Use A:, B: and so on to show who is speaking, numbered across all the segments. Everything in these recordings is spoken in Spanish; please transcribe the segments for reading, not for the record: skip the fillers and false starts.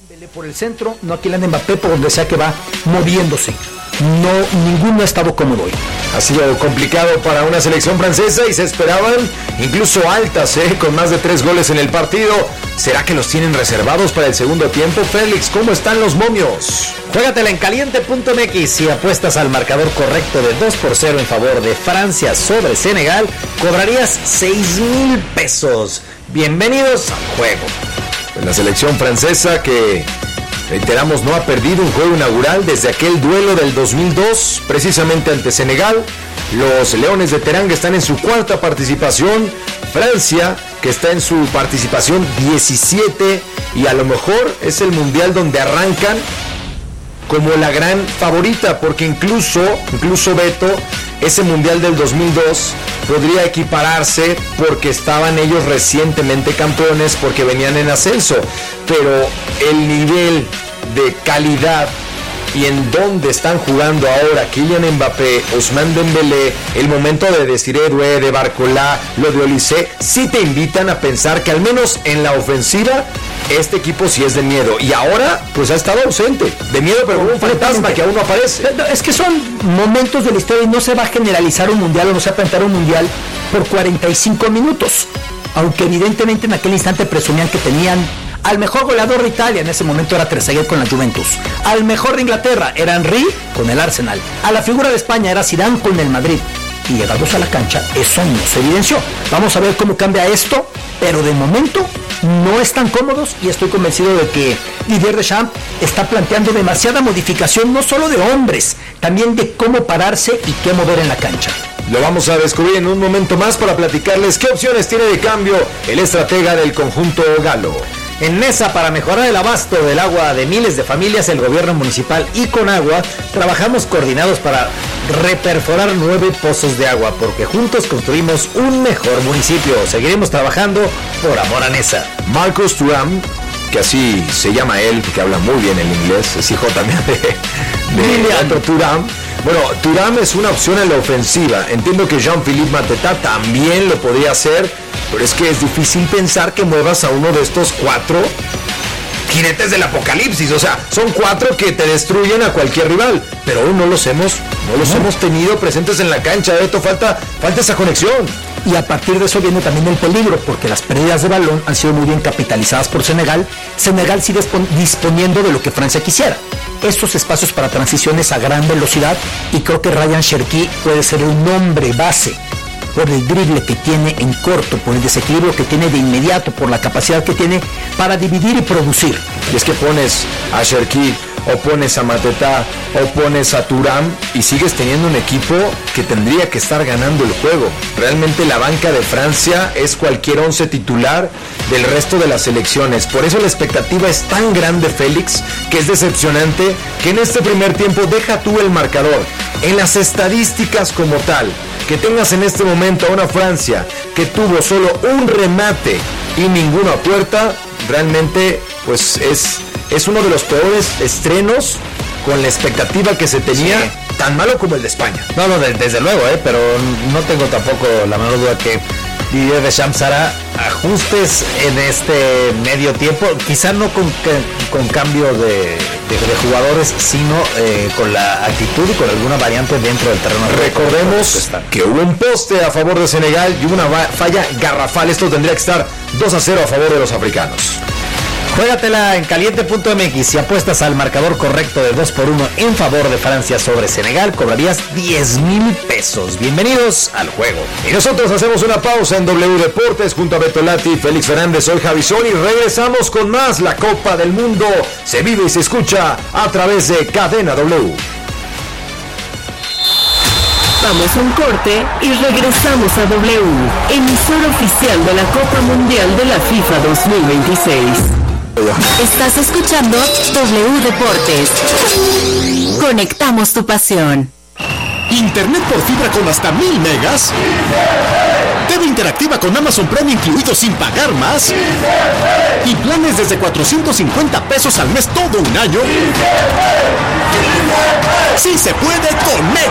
A: Dembélé por el centro, no a Kylian Mbappé por donde sea que va moviéndose. No, ninguno ha estado cómodo hoy.
B: Ha sido complicado para una selección francesa y se esperaban incluso altas, con más de 3 goles en el partido. ¿Será que los tienen reservados para el segundo tiempo? Félix, ¿cómo están los momios?
C: Juégatela en caliente.mx. Si apuestas al marcador correcto de 2-0 en favor de Francia sobre Senegal, cobrarías 6,000 pesos. Bienvenidos al juego.
B: La selección francesa que, reiteramos, no ha perdido un juego inaugural desde aquel duelo del 2002, precisamente ante Senegal. Los Leones de Teranga están en su 4ª participación. Francia, que está en su participación 17, y a lo mejor es el mundial donde arrancan como la gran favorita, porque incluso Beto, ese mundial del 2002 podría equipararse porque estaban ellos recientemente campeones, porque venían en ascenso, pero el nivel de calidad y en dónde están jugando ahora Kylian Mbappé, Ousmane Dembélé, el momento de Desiré Doué, de Barcola, lo de Olise, sí te invitan a pensar que al menos en la ofensiva este equipo sí es de miedo, y ahora pues ha estado ausente, de miedo, pero como un fantasma que aún no aparece.
A: Es que son momentos de la historia y no se va a generalizar un mundial o no se va a plantear un mundial por 45 minutos, aunque evidentemente en aquel instante presumían que tenían al mejor goleador de Italia, en ese momento era Trezeguet con la Juventus, al mejor de Inglaterra era Henry con el Arsenal, a la figura de España era Zidane con el Madrid, y llegados a la cancha eso no se evidenció. Vamos a ver cómo cambia esto, pero de momento no están cómodos, y estoy convencido de que Didier Deschamps está planteando demasiada modificación, no solo de hombres, también de cómo pararse y qué mover en la cancha.
B: Lo vamos a descubrir en un momento más para platicarles qué opciones tiene de cambio el estratega del conjunto galo.
C: En Nesa, para mejorar el abasto del agua de miles de familias, el gobierno municipal y Conagua trabajamos coordinados para reperforar 9 pozos de agua, porque juntos construimos un mejor municipio. Seguiremos trabajando por amor a Nesa.
B: Marcus Thuram, que así se llama él, que habla muy bien el inglés, es hijo también de Thuram. Bueno, Thuram es una opción en la ofensiva. Entiendo que Jean-Philippe Mateta también lo podría hacer, pero es que es difícil pensar que muevas a uno de estos 4 jinetes del apocalipsis. O sea, son 4 que te destruyen a cualquier rival, pero aún no los hemos tenido presentes en la cancha. Esto falta esa conexión.
A: Y a partir de eso viene también el peligro, porque las pérdidas de balón han sido muy bien capitalizadas por Senegal. Senegal sigue disponiendo de lo que Francia quisiera, estos espacios para transiciones a gran velocidad, y creo que Ryan Cherki puede ser un hombre base por el drible que tiene en corto, por el desequilibrio que tiene de inmediato, por la capacidad que tiene para dividir y producir.
B: Y es que pones a Cherki, o pones a Mateta, o pones a Thuram, y sigues teniendo un equipo que tendría que estar ganando el juego. Realmente la banca de Francia es cualquier 11 titular del resto de las selecciones. Por eso la expectativa es tan grande, Félix, que es decepcionante que en este primer tiempo, deja tú el marcador, en las estadísticas como tal, que tengas en este momento a una Francia que tuvo solo un remate y ninguna puerta, realmente pues es uno de los peores estrenos con la expectativa que se tenía, sí, tan malo como el de España.
C: No, desde luego, pero no tengo tampoco la menor duda que Didier Deschamps hará ajustes en este medio tiempo, quizá no con cambio de jugadores, sino con la actitud y con alguna variante dentro del terreno.
B: Recordemos que hubo un poste a favor de Senegal y una falla garrafal. Esto tendría que estar 2-0 a favor de los africanos.
C: Juégatela en caliente.mx. Si apuestas al marcador correcto de 2-1 en favor de Francia sobre Senegal, cobrarías 10,000 pesos. Bienvenidos al juego.
B: Y nosotros hacemos una pausa en W Deportes junto a Beto Lati, Félix Fernández, soy Javi Sol, y regresamos con más. La Copa del Mundo se vive y se escucha a través de Cadena W.
D: Vamos a un corte y regresamos a W, emisora oficial de la Copa Mundial de la FIFA 2026. Estás escuchando W Deportes. Conectamos tu pasión.
E: Internet por fibra con hasta 1000 megas. TV interactiva con Amazon Prime incluido sin pagar más. Y planes desde 450 pesos al mes todo un año. Sí se puede con Mega.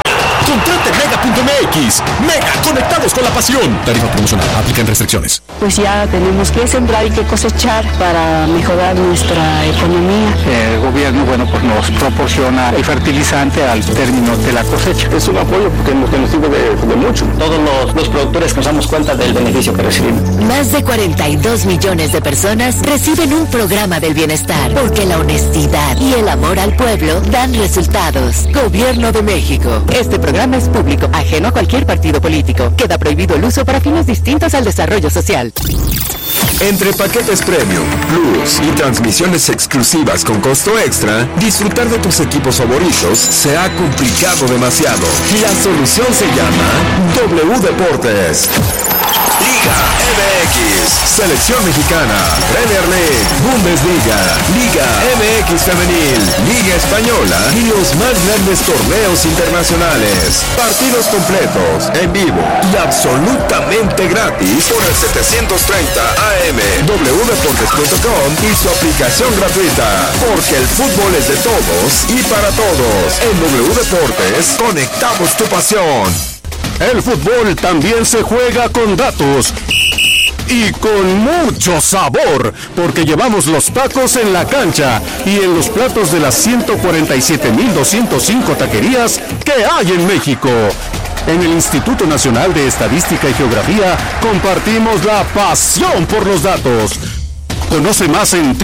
E: Contrate Mega.mx. Mega, conectados con la pasión. Tarifa promocional, aplican restricciones.
F: Pues ya tenemos que sembrar y que cosechar para mejorar nuestra economía.
G: El gobierno, pues nos proporciona el fertilizante al término de la cosecha.
H: Es un apoyo porque nos sirve de mucho.
I: Todos los productores nos damos cuenta del beneficio que recibimos.
D: Más de 42 millones de personas reciben un programa del bienestar, porque la honestidad y el amor al pueblo dan resultados. Gobierno de México. Este programa es público, ajeno a cualquier partido político. Queda prohibido el uso para fines distintos al desarrollo social.
J: Entre paquetes Premium, Plus y transmisiones exclusivas con costo extra, disfrutar de tus equipos favoritos se ha complicado demasiado. La solución se llama W Deportes. Liga MX, Selección Mexicana, Premier League, Bundesliga, Liga MX Femenil, Liga Española y los más grandes torneos internacionales. Partidos completos, en vivo y absolutamente gratis por el 730 AM, wdeportes.com y su aplicación gratuita. Porque el fútbol es de todos y para todos. En W Deportes, conectamos tu pasión.
E: El fútbol también se juega con datos y con mucho sabor, porque llevamos los tacos en la cancha y en los platos de las 147,205 taquerías que hay en México. En el Instituto Nacional de Estadística y Geografía compartimos la pasión por los datos. Conoce más en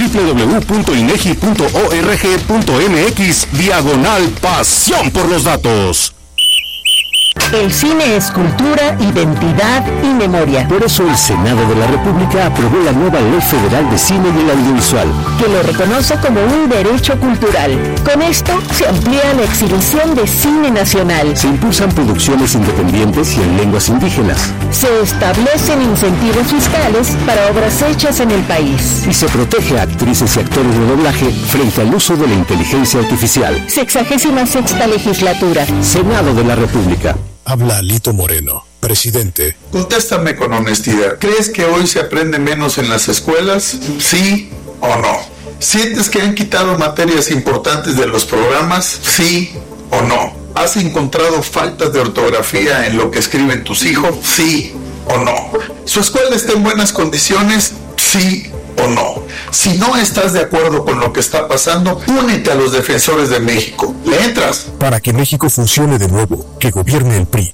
E: www.inegi.org.mx/pasión por los datos.
K: El cine es cultura, identidad y memoria.
L: Por eso el Senado de la República aprobó la nueva Ley Federal de Cine y el Audiovisual,
K: que lo reconoce como un derecho cultural. Con esto se amplía la exhibición de cine nacional.
L: Se impulsan producciones independientes y en lenguas indígenas.
K: Se establecen incentivos fiscales para obras hechas en el país.
L: Y se protege a actrices y actores de doblaje frente al uso de la inteligencia artificial.
K: 66ª legislatura.
L: Senado de la República.
M: Habla Lito Moreno, presidente.
N: Contéstame con honestidad. ¿Crees que hoy se aprende menos en las escuelas? ¿Sí o no? ¿Sientes que han quitado materias importantes de los programas? ¿Sí o no? ¿Has encontrado faltas de ortografía en lo que escriben tus hijos? ¿Sí o no? ¿Su escuela está en buenas condiciones? ¿Sí o no? Si no estás de acuerdo con lo que está pasando, únete a los defensores de México. ¿Le entras?
M: Para que México funcione de nuevo, que gobierne el PRI.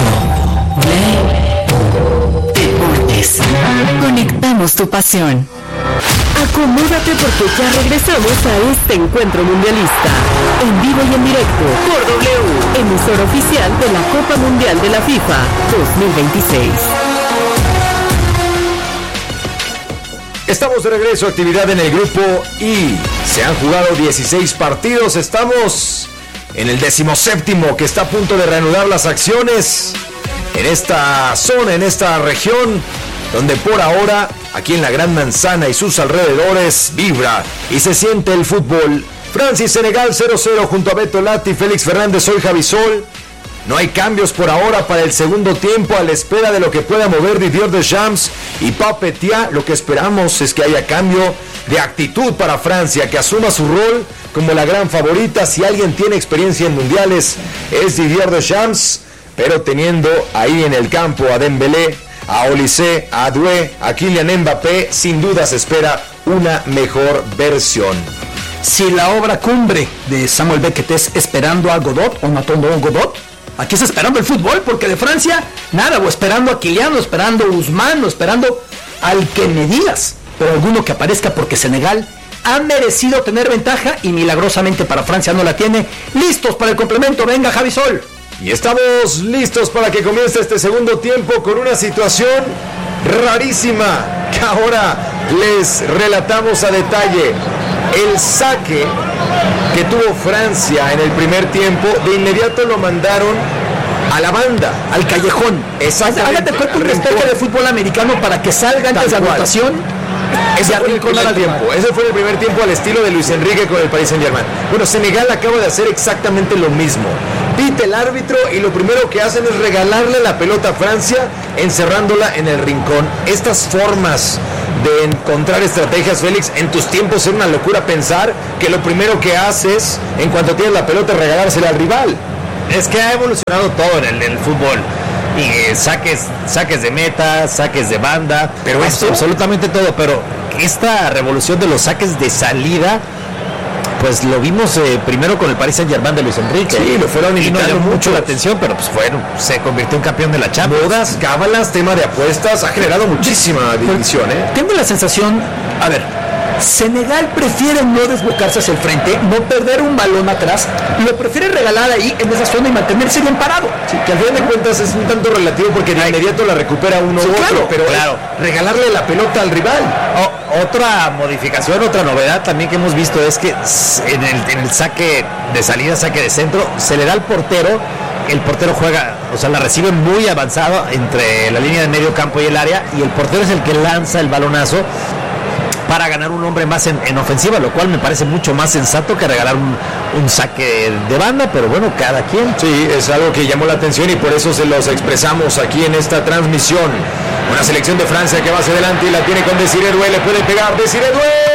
D: Deportes. Conectamos tu pasión.
O: Acomódate porque ya regresamos a este encuentro mundialista. En vivo y en directo por W, emisor oficial de la Copa Mundial de la FIFA 2026.
B: Estamos de regreso a actividad en el grupo I. Se han jugado 16 partidos. Estamos en el 17º que está a punto de reanudar las acciones en esta zona, en esta región, donde por ahora, aquí en la Gran Manzana y sus alrededores, vibra y se siente el fútbol. Francia y Senegal 0-0 junto a Beto Lati, Félix Fernández, soy Javisol. No hay cambios por ahora para el segundo tiempo, a la espera de lo que pueda mover Didier Deschamps y Pape Thiaw. Lo que esperamos es que haya cambio de actitud para Francia, que asuma su rol como la gran favorita. Si alguien tiene experiencia en mundiales es Didier Deschamps, pero teniendo ahí en el campo a Dembélé, a Olise, a Doué, a Kylian Mbappé, sin duda se espera una mejor versión.
A: Si la obra cumbre de Samuel Beckett es esperando a Godot o matando a Godot, aquí está esperando el fútbol, porque de Francia, nada, o esperando a Kylian, o esperando a Ousmane, o esperando al que me digas, pero alguno que aparezca, porque Senegal ha merecido tener ventaja y milagrosamente para Francia no la tiene. Listos para el complemento, venga Javisol.
B: Y estamos listos para que comience este segundo tiempo con una situación rarísima que ahora les relatamos a detalle. El saque que tuvo Francia en el primer tiempo, de inmediato lo mandaron a la banda, al callejón.
A: Exactamente. Hágate cuenta un respeto de fútbol americano para que salga antes de anotación.
B: Ese fue el primer tiempo. Ese fue el primer tiempo al estilo de Luis Enrique con el Paris Saint-Germain. Bueno, Senegal acaba de hacer exactamente lo mismo. Pita el árbitro y lo primero que hacen es regalarle la pelota a Francia, encerrándola en el rincón. Estas formas de encontrar estrategias, Félix, en tus tiempos era una locura pensar que lo primero que haces en cuanto tienes la pelota es regalársela al rival.
C: Es que ha evolucionado todo en el fútbol. Y saques de meta, saques de banda, pero esto absolutamente todo. Pero esta revolución de los saques de salida, pues lo vimos primero con el Paris Saint-Germain de Luis Enrique.
B: Sí, lo fueron
C: invitando mucho la atención, pero pues se convirtió en campeón de la Champions.
B: Bodas, cábalas, tema de apuestas, ha generado muchísima división.
A: Tengo la sensación, a ver, Senegal prefiere no desbocarse hacia el frente, no perder un balón atrás, lo prefiere regalar ahí en esa zona y mantenerse bien parado.
B: Sí, que al final de cuentas es un tanto relativo porque de inmediato la recupera uno u otro, pero regalarle la pelota al rival.
C: Otra modificación, otra novedad también que hemos visto es que en el saque de salida, saque de centro, se le da al portero. El portero juega, o sea, la recibe muy avanzado entre la línea de medio campo y el área, y el portero es el que lanza el balonazo para ganar un hombre más en ofensiva, lo cual me parece mucho más sensato que regalar un saque de banda, pero bueno, cada quien.
B: Sí, es algo que llamó la atención y por eso se los expresamos aquí en esta transmisión. Una selección de Francia que va hacia adelante y la tiene con Desiré Doué, le puede pegar Desiré Doué.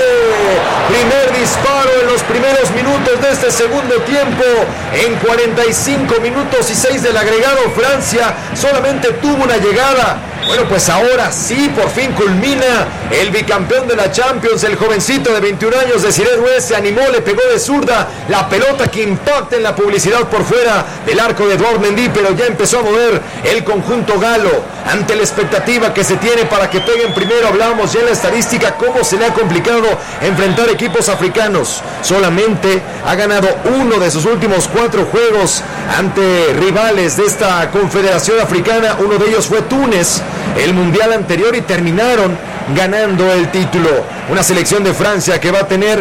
B: Primer disparo en los primeros minutos de este segundo tiempo. En 45 minutos y 6 del agregado, Francia solamente tuvo una llegada. Bueno, pues ahora sí, por fin culmina el bicampeón de la Champions, el jovencito de 21 años, Desiré Doué, se animó, le pegó de zurda, la pelota que impacta en la publicidad por fuera del arco de Edouard Mendy, pero ya empezó a mover el conjunto galo, ante la expectativa que se tiene para que peguen primero. Hablábamos ya en la estadística cómo se le ha complicado enfrentar equipos africanos, solamente ha ganado uno de sus últimos 4 juegos ante rivales de esta confederación africana, uno de ellos fue Túnez, el mundial anterior, y terminaron ganando el título. Una selección de Francia que va a tener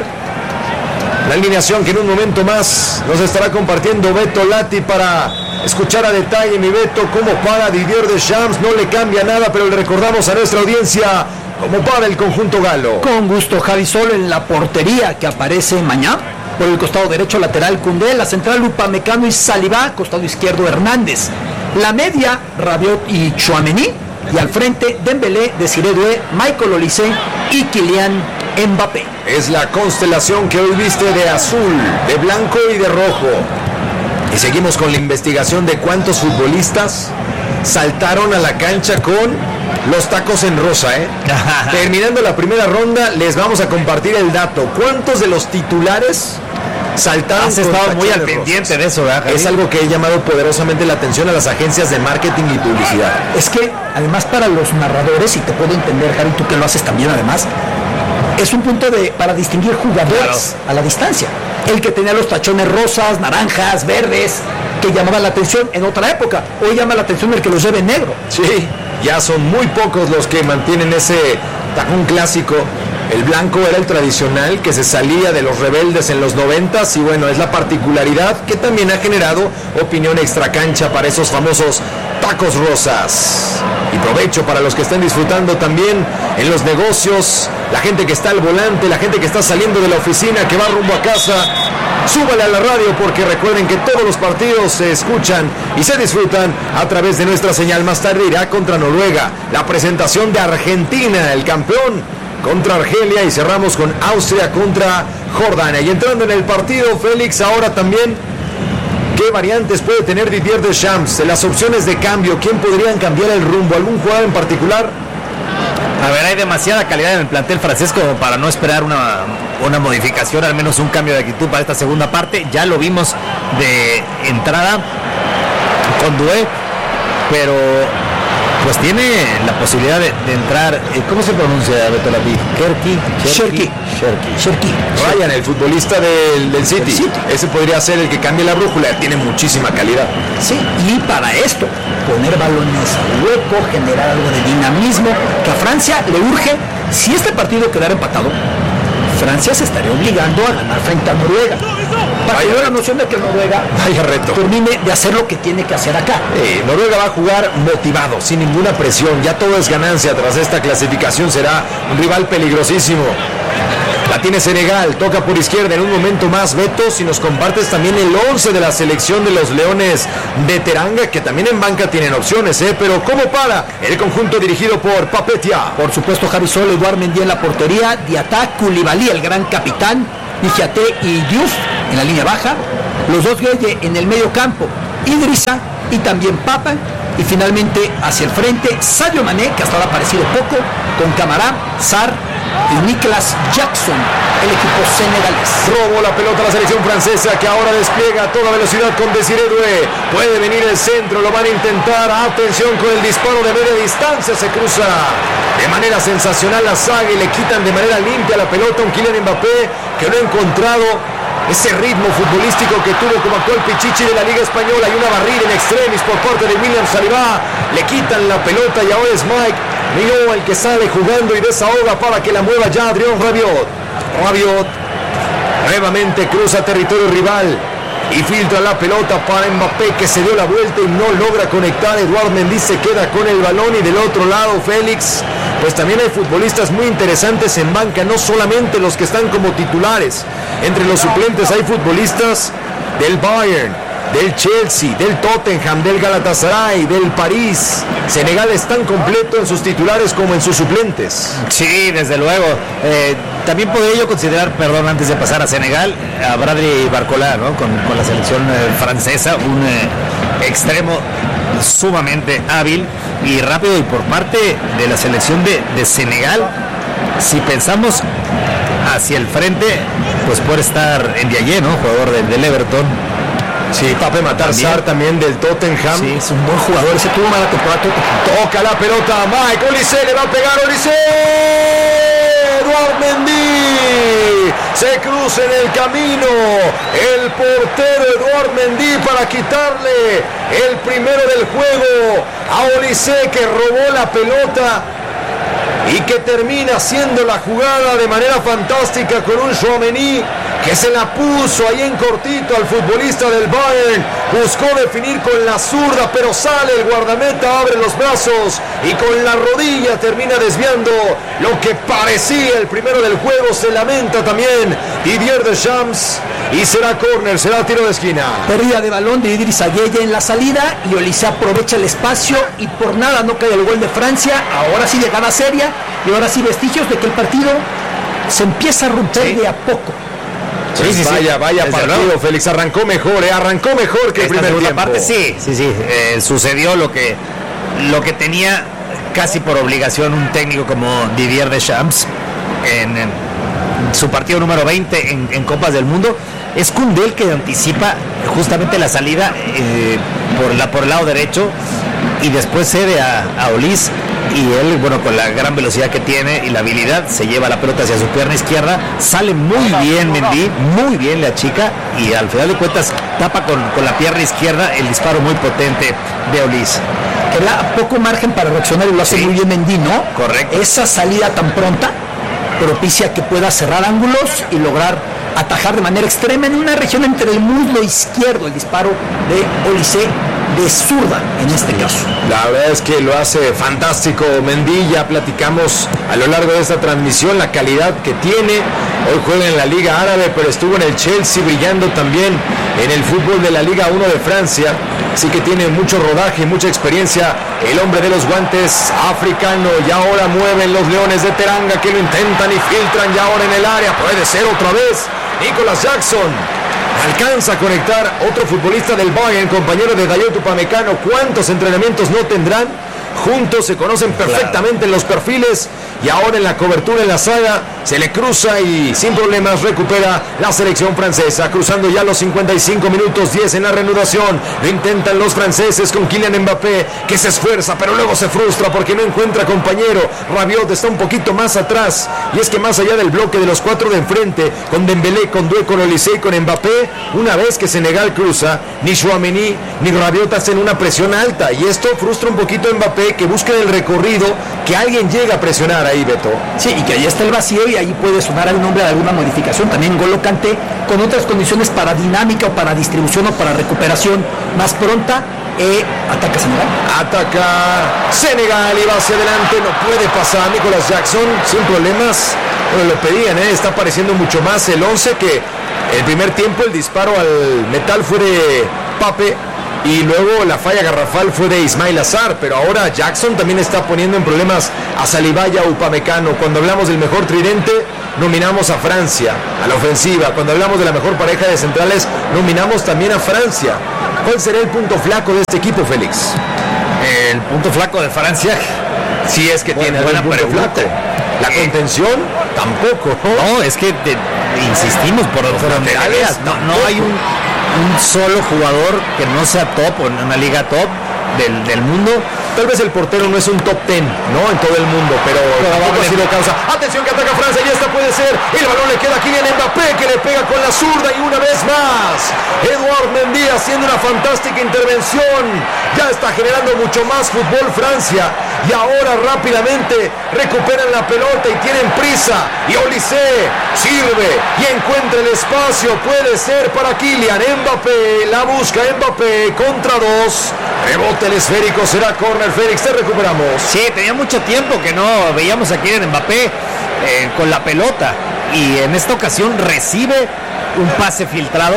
B: la alineación que en un momento más nos estará compartiendo Beto Lati para escuchar a detalle, mi Beto, cómo para Didier Deschamps. No le cambia nada, pero le recordamos a nuestra audiencia cómo para el conjunto galo.
A: Con gusto, Javi. Sol en la portería que aparece mañana. Por el costado derecho, lateral Koundé, la central Upamecano y Saliba, costado izquierdo Hernández. La media, Rabiot y Tchouaméni. Y al frente, Dembélé, Desiré Doué, Michael Olise y Kylian Mbappé.
B: Es la constelación que hoy viste de azul, de blanco y de rojo. Y seguimos con la investigación de cuántos futbolistas saltaron a la cancha con los tacos en rosa, Terminando la primera ronda, les vamos a compartir el dato. ¿Cuántos de los titulares saltaron?
C: Has estado muy al pendiente de eso, ¿verdad?
B: Es algo que ha llamado poderosamente la atención a las agencias de marketing y publicidad.
A: Es que, además, para los narradores, y te puedo entender, Javi, tú que lo haces también, además, es un punto para distinguir jugadores a la distancia. El que tenía los tachones rosas, naranjas, verdes, que llamaba la atención en otra época. Hoy llama la atención el que los lleve en negro.
B: Sí, ya son muy pocos los que mantienen ese tacón clásico. El blanco era el tradicional que se salía de los rebeldes en los 90s, y bueno, es la particularidad que también ha generado opinión extracancha para esos famosos tacos rosas. Y provecho para los que están disfrutando también en los negocios, la gente que está al volante, la gente que está saliendo de la oficina, que va rumbo a casa. Súbale a la radio porque recuerden que todos los partidos se escuchan y se disfrutan a través de nuestra señal. Más tarde irá contra Noruega, la presentación de Argentina, el campeón, contra Argelia, y cerramos con Austria contra Jordania. Y entrando en el partido, Félix, ahora también, ¿qué variantes puede tener Didier Deschamps? Las opciones de cambio, ¿quién podrían cambiar el rumbo? ¿Algún jugador en particular?
C: A ver, hay demasiada calidad en el plantel francés como para no esperar una modificación, al menos un cambio de actitud para esta segunda parte. Ya lo vimos de entrada con Doué, pero pues tiene la posibilidad de entrar, ¿cómo se pronuncia, Beto Lati?
A: Cherki.
B: Ryan, el futbolista del City. Ese podría ser el que cambie la brújula, tiene muchísima calidad.
A: Sí, y para esto, poner balones al hueco, generar algo de dinamismo, que a Francia le urge. Si este partido quedara empatado, Francia se estaría obligando a ganar frente a Noruega. Para que la noción de que Noruega termine de hacer lo que tiene que hacer acá.
B: Noruega va a jugar motivado, sin ninguna presión. Ya todo es ganancia tras esta clasificación. Será un rival peligrosísimo. La tiene Senegal, toca por izquierda en un momento más. Beto, si nos compartes también el 11 de la selección de los Leones de Teranga, que también en banca tienen opciones, pero ¿cómo para el conjunto dirigido por Papetia?
A: Por supuesto, Javi Sol, Edouard Mendy en la portería, Diatta, Koulibaly, el gran capitán, Nijaté y Diouf en la línea baja, Los dos Gueye en el medio campo, Idrissa y también Papa. Y finalmente hacia el frente, Sadio Mané, que hasta ahora ha aparecido poco, con Camará, Sarr y Nicolas Jackson, el equipo senegalés.
B: Robó la pelota a la selección francesa, que ahora despliega a toda velocidad con Desiré Doué. Puede venir el centro, lo van a intentar. Atención con el disparo de media distancia, se cruza de manera sensacional la saga y le quitan de manera limpia la pelota a un Kylian Mbappé que no ha encontrado ese ritmo futbolístico que tuvo como actual pichichi de la Liga Española. Y una barrida en extremis por parte de William Saliba. Le quitan la pelota y ahora es Mike Mignola el que sale jugando y desahoga para que la mueva ya Adrien Rabiot. Rabiot nuevamente cruza territorio rival y filtra la pelota para Mbappé, que se dio la vuelta y no logra conectar. Edouard Mendy se queda con el balón y del otro lado Félix, pues también hay futbolistas muy interesantes en banca, no solamente los que están como titulares. Entre los suplentes hay futbolistas del Bayern, del Chelsea, del Tottenham, del Galatasaray, del París. Senegal es tan completo en sus titulares como en sus suplentes.
C: Sí, desde luego. También podría yo considerar, perdón, antes de pasar a Senegal, a Bradley Barcola, ¿no? Con la selección francesa, un extremo sumamente hábil y rápido. Y por parte de la selección de Senegal, si pensamos hacia el frente, pues puede estar Ndiaye, ¿no? Jugador del Everton.
B: Sí, Pape Matar Sarr también del Tottenham.
A: Sí, es un buen jugador, ese tuvo mala temporada.
B: Toca la pelota a Mike Olise, le va a pegar Olise. Edouard Mendy se cruza en el camino el portero Edouard Mendy para quitarle el primero del juego a Olise, que robó la pelota y que termina haciendo la jugada de manera fantástica con un Tchouaméni que se la puso ahí en cortito al futbolista del Bayern. Buscó definir con la zurda, pero sale el guardameta, abre los brazos y con la rodilla termina desviando lo que parecía el primero del juego. Se lamenta también Didier Deschamps y será córner, será tiro de esquina.
A: Pérdida de balón de Idrissa Gueye en la salida y Olise aprovecha el espacio y por nada no cae el gol de Francia. Ahora sí llegada seria y ahora sí vestigios de que el partido se empieza a romper de a poco.
B: Sí, vaya partido, Félix, arrancó mejor que el primer tiempo.
C: Parte, sí, sucedió lo que tenía casi por obligación un técnico como Didier Deschamps en su partido número 20 en Copas del Mundo. Es Koundé el que anticipa justamente la salida por el lado derecho y después cede a Olise. Y él, bueno, con la gran velocidad que tiene y la habilidad, se lleva la pelota hacia su pierna izquierda, sale muy bien Mendy, muy bien la chica, y al final de cuentas tapa con la pierna izquierda el disparo muy potente de Olise.
A: Que da poco margen para reaccionar y lo hace muy bien Mendy, ¿no?
C: Correcto.
A: Esa salida tan pronta propicia que pueda cerrar ángulos y lograr atajar de manera extrema en una región entre el muslo izquierdo, el disparo de Olise de zurda en este caso.
B: La verdad es que lo hace fantástico Mendy. Ya platicamos a lo largo de esta transmisión la calidad que tiene. Hoy juega en la Liga Árabe, pero estuvo en el Chelsea brillando también en el fútbol de la Liga 1 de Francia. Así que tiene mucho rodaje, mucha experiencia el hombre de los guantes africano. Y ahora mueven los Leones de Teranga, que lo intentan y filtran ya ahora en el área. Puede ser otra vez Nicolas Jackson. Alcanza a conectar otro futbolista del Bayern, compañero de Dayot Upamecano. ¿Cuántos entrenamientos no tendrán? Juntos se conocen perfectamente en los perfiles y ahora en la cobertura en la saga se le cruza y sin problemas recupera la selección francesa, cruzando ya los 55 minutos, 10 en la reanudación. Lo intentan los franceses con Kylian Mbappé, que se esfuerza pero luego se frustra porque no encuentra compañero. Rabiot está un poquito más atrás y es que más allá del bloque de los cuatro de enfrente, con Dembélé, con Doué, con Olise y con Mbappé, una vez que Senegal cruza, ni Tchouaméni ni Rabiot hacen una presión alta y esto frustra un poquito a Mbappé, que busca el recorrido, que alguien llegue a presionar ahí, Beto.
A: Sí, y que ahí está el vacío y ahí puede sonar al nombre de alguna modificación. También N'Golo Kanté con otras condiciones para dinámica o para distribución o para recuperación más pronta. Ataca Senegal.
B: Ataca Senegal y va hacia adelante. No puede pasar Nicolas Jackson sin problemas. Bueno, lo pedían, está apareciendo mucho más el 11 que el primer tiempo. El disparo al metal fue de Pape y luego la falla garrafal fue de Ismail Azar, pero ahora Jackson también está poniendo en problemas a Saliba y a Upamecano. Cuando hablamos del mejor tridente, nominamos a Francia, a la ofensiva. Cuando hablamos de la mejor pareja de centrales, nominamos también a Francia. ¿Cuál será el punto flaco de este equipo, Félix?
C: El punto flaco de Francia,
B: si es que tiene buena pregunta. La contención, tampoco.
C: No, es que insistimos por los laterales. No hay un solo jugador que no sea top o en una liga top del mundo.
B: Tal vez el portero no es un top 10, ¿no? En todo el mundo, pero tampoco ha sido causa. Atención que ataca Francia y esta puede ser. El balón le queda a Kylian Mbappé, que le pega con la zurda y una vez más Edouard Mendy haciendo una fantástica intervención. Ya está generando mucho más fútbol Francia y ahora rápidamente recuperan la pelota y tienen prisa. Y Olise sirve y encuentra el espacio. Puede ser para Kylian Mbappé. La busca Mbappé contra dos. Rebote el esférico, será córner. Félix, te recuperamos.
C: Sí, tenía mucho tiempo que no veíamos a Kylian Mbappé con la pelota y en esta ocasión recibe un pase filtrado,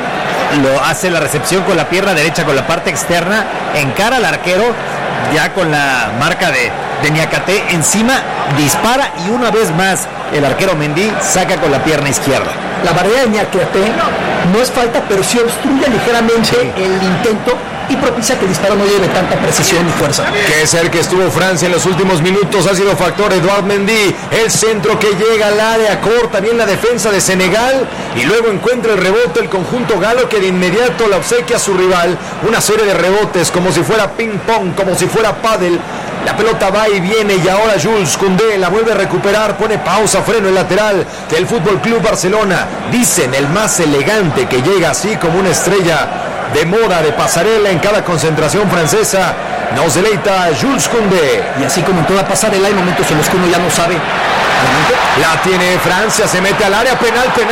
C: lo hace la recepción con la pierna derecha, con la parte externa, encara al arquero ya con la marca de Niakate encima, dispara y una vez más el arquero Mendy saca con la pierna izquierda.
A: La barrera de Niakate no es falta, pero sí obstruye ligeramente el intento y propicia que el disparo no lleve tanta precisión y fuerza.
B: Qué cerca estuvo Francia en los últimos minutos, ha sido factor Edouard Mendy, el centro que llega al área, corta bien la defensa de Senegal y luego encuentra el rebote el conjunto galo, que de inmediato la obsequia a su rival, una serie de rebotes como si fuera ping pong, como si fuera pádel. La pelota va y viene y ahora Jules Koundé la vuelve a recuperar, pone pausa, freno el lateral del Fútbol Club Barcelona. Dicen el más elegante, que llega así como una estrella de moda, de pasarela en cada concentración francesa. Nos deleita Jules Koundé.
A: Y así como en toda pasarela hay momentos en los que uno ya no sabe.
B: La tiene Francia, se mete al área, penal o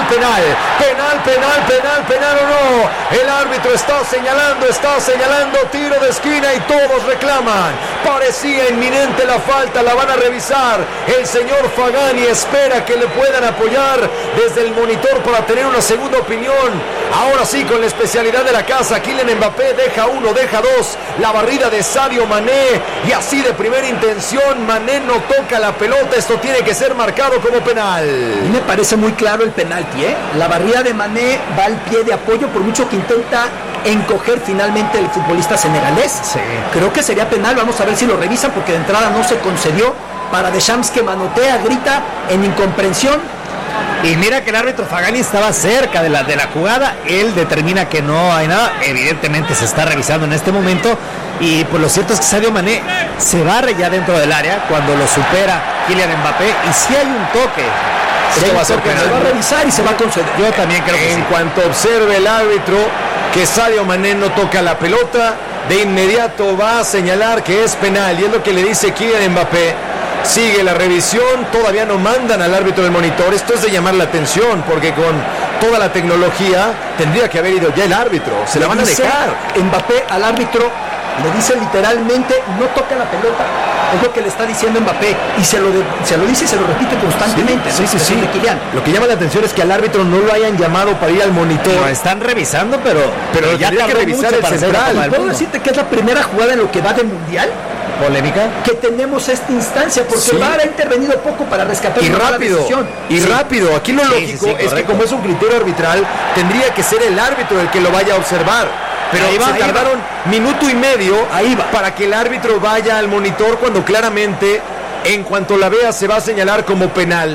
B: no. El árbitro está señalando, tiro de esquina y todos reclaman. Parecía inminente la falta, la van a revisar. El señor Fagani espera que le puedan apoyar desde el monitor para tener una segunda opinión. Ahora sí, con la especialidad de la casa, Kylian Mbappé deja uno, deja dos. La barrida de Sadio Mané y así de primera intención Mané no toca la pelota. Esto tiene que ser marcado como penal.
A: Y me parece muy claro el penalti, ¿eh? La barrida de Mané va al pie de apoyo, por mucho que intenta encoger finalmente el futbolista senegalés.
C: Sí.
A: Creo que sería penal, vamos a ver si lo revisan, porque de entrada no se concedió para Deschamps, que manotea, grita en incomprensión.
C: Y mira que el árbitro Fagani estaba cerca de la jugada, él determina que no hay nada, evidentemente se está revisando en este momento, y pues lo cierto es que Sadio Mané se barre ya dentro del área cuando lo supera Kylian Mbappé, y si hay un toque,
A: se va a revisar y se va a conceder.
C: Yo también creo que
B: en cuanto observe el árbitro que Sadio Mané no toca la pelota, de inmediato va a señalar que es penal, y es lo que le dice Kylian Mbappé. Sigue la revisión, todavía no mandan al árbitro del monitor. Esto es de llamar la atención, porque con toda la tecnología tendría que haber ido ya el árbitro. Se la van a dejar.
A: Mbappé al árbitro le dice literalmente: no toca la pelota. Es lo que le está diciendo Mbappé, y se lo dice y se lo repite constantemente.
B: Sí. Lo que llama la atención es que al árbitro no lo hayan llamado para ir al monitor.
C: Lo están revisando, pero
B: ya tendría que revisar el central.
A: ¿Puedo decirte que es la primera jugada en lo que va de mundial?
C: Polémica.
A: Que tenemos esta instancia, porque el VAR ha intervenido poco para rescatar
B: la decisión. Rápido. Aquí lo lógico es que, como es un criterio arbitral, tendría que ser el árbitro el que lo vaya a observar. Pero se tardaron minuto y medio para que el árbitro vaya al monitor, cuando claramente, en cuanto la vea, se va a señalar como penal.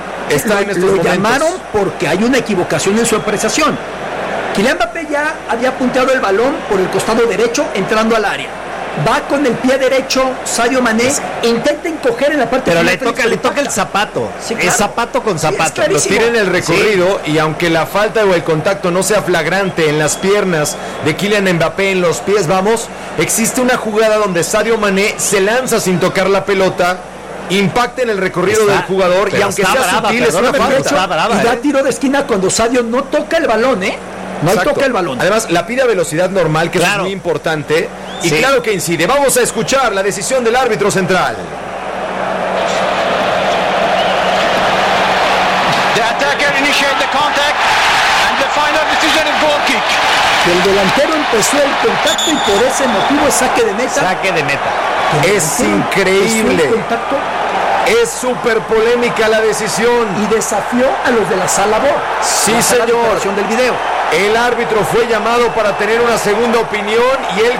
A: Lo llamaron porque hay una equivocación en su apreciación. Kylian Mbappé ya había apuntado el balón por el costado derecho entrando al área. Va con el pie derecho Sadio Mané, intenta encoger en la parte,
C: pero le toca el zapato.
A: Sí, claro.
C: Es zapato con zapato.
B: Lo tira en el recorrido, y aunque la falta o el contacto no sea flagrante en las piernas de Kylian Mbappé, en los pies, existe una jugada donde Sadio Mané se lanza sin tocar la pelota, impacta en el recorrido del jugador, y aunque sea sutil, es una falta.
A: Y da tiro de esquina cuando Sadio no toca el balón, No toca el balón.
B: Además, la pide a velocidad normal, que es muy importante. Y claro que incide. Vamos a escuchar la decisión del árbitro central.
P: The attacker initiate the contact, and the final decision is goal kick.
A: que el delantero empezó el contacto y por ese motivo es saque de meta.
C: Saque de meta.
B: Es increíble. Es súper polémica la decisión.
A: Y desafió a los de la sala VAR.
B: Sí, señor.
A: Del video.
B: El árbitro fue llamado para tener una segunda opinión y él